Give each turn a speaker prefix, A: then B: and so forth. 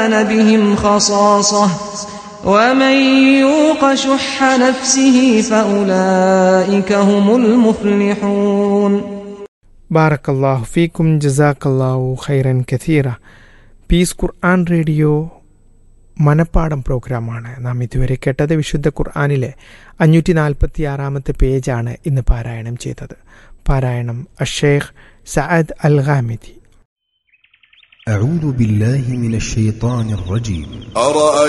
A: بهم خصاصة ومن يوق شح نفسه فأولئك هم المفلحون.
B: ബാറക്കല്ലാഹു ഫീക്കും ജസാക്കല്ലാഹു ഖൈറൻ കഥീറ. പീസ് ഖുർആൻ റേഡിയോ മനപ്പാടം പ്രോഗ്രാമാണ് നാം ഇതുവരെ കേട്ടത്. വിശുദ്ധ ഖുർആനിലെ 546 പേജാണ് ഇന്ന് പാരായണം ചെയ്തത്. പാരായണം അഷേഖ് സഅദ് അൽ ഗാമിദി.
C: أعوذ بالله من الشيطان الرجيم.